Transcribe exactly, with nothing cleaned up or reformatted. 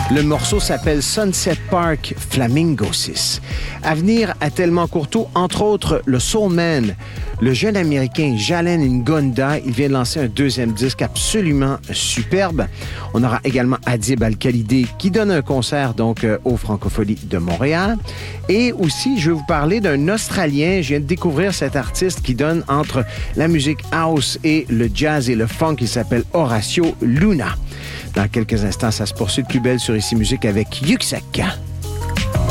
Le morceau s'appelle Sunset Park Flamingo six. À venir à Tellement Courteau, entre autres, le Soul Man, le jeune Américain Jalen Ngonda. Il vient de lancer un deuxième disque absolument superbe. On aura également Adib Al-Khalidé qui donne un concert donc euh, aux Francopholies de Montréal. Et aussi, je vais vous parler d'un Australien. Je viens de découvrir cet artiste qui donne entre la musique house et le jazz et le funk. Il s'appelle Horacio Luna. Dans quelques instants, ça se poursuit de plus belle sur Ici Musique avec Yuxek.